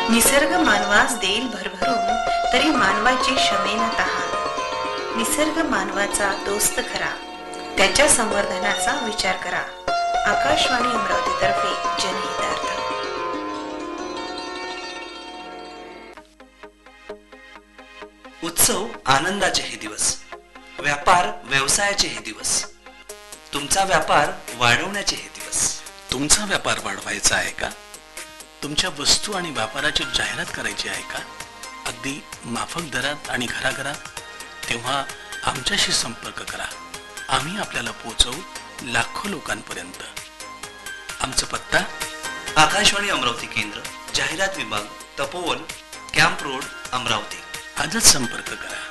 निसर्ग मानवास देईल भरभरून, तरी मानवाची क्षमेना तहान. निसर्ग मानवाचा दोस्त खरा, त्याच्या संवर्धनाचा विचार करा. आकाशवाणी अमरावती तर्फे जनहितार्थ. उत्सव आनंदाचे हे दिवस, व्यापार व्यवसायाचे हे दिवस, तुमचा व्यापार वाढवण्याचे हे दिवस. तुमचा व्यापार वाढवायचा आहे का? तुमच्या वस्तू आणि व्यापाराची जाहिरात करायची आहे का? अगदी माफक दरात आणि घराघरात? तेव्हा आमच्याशी संपर्क करा. आम्ही आपल्याला पोहोचवू लाखो लोकांपर्यंत. आमचा पत्ता आकाशवाणी अमरावती केंद्र, जाहिरात विभाग, तपोवन, कॅम्प रोड, अमरावती. आजच संपर्क करा.